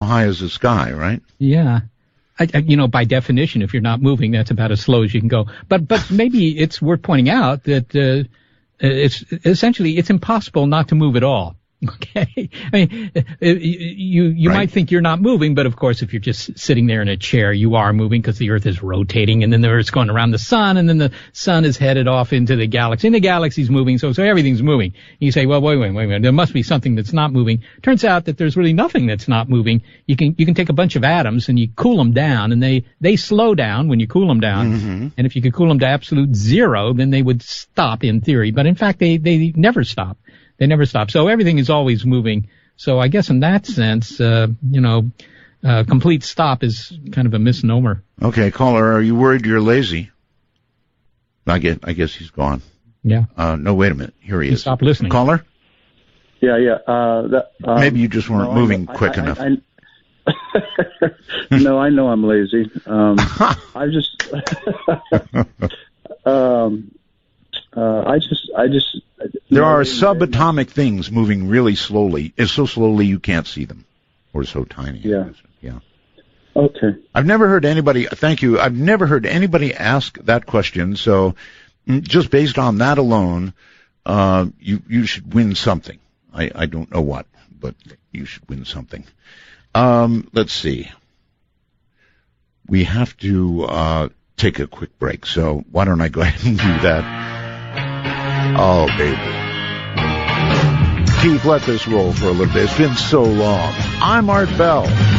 high as the sky, right? Yeah. By definition, if you're not moving, that's about as slow as you can go. But maybe it's worth pointing out that it's impossible not to move at all. Okay. I mean, you might think you're not moving, but of course, if you're just sitting there in a chair, you are moving because the Earth is rotating, and then the Earth's going around the sun, and then the sun is headed off into the galaxy, and the galaxy's moving, so everything's moving. And you say, well, wait a minute, there must be something that's not moving. Turns out that there's really nothing that's not moving. You can take a bunch of atoms and you cool them down, and they slow down when you cool them down. Mm-hmm. And if you could cool them to absolute zero, then they would stop in theory. But in fact, they never stop. They never stop. So everything is always moving. So I guess in that sense, complete stop is kind of a misnomer. Okay, caller, are you worried you're lazy? I guess he's gone. Yeah. No, wait a minute. Here he is. Stop listening. Caller? Yeah. Maybe you just weren't moving quick enough. No, I know I'm lazy. I just, I just. There are subatomic things moving really slowly. It's so slowly you can't see them, or so tiny. Yeah. Yeah. Okay. I've never heard anybody. Thank you. I've never heard anybody ask that question. So, just based on that alone, you should win something. I don't know what, but you should win something. Let's see. We have to take a quick break. So why don't I go ahead and do that? Oh, baby. Keith, let this roll for a little bit. It's been so long. I'm Art Bell.